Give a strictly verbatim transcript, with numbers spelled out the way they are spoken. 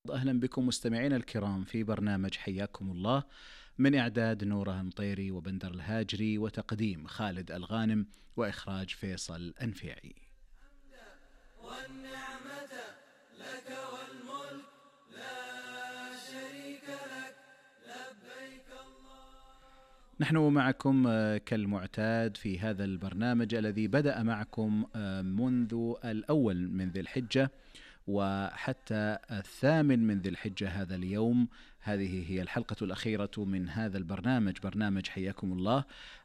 أهلا بكم مستمعينا الكرام في برنامج حياكم الله، من إعداد نوره مطيري وبندر الهاجري وتقديم خالد الغانم وإخراج فيصل أنفيعي. والنعمة لك والملك لا شريك لك لبيك الله. نحن معكم كالمعتاد في هذا البرنامج الذي بدأ معكم منذ الأول من ذي الحجة وحتى الثامن من ذي الحجة هذا اليوم. هذه هي الحلقة الأخيرة من هذا البرنامج، برنامج حياكم الله،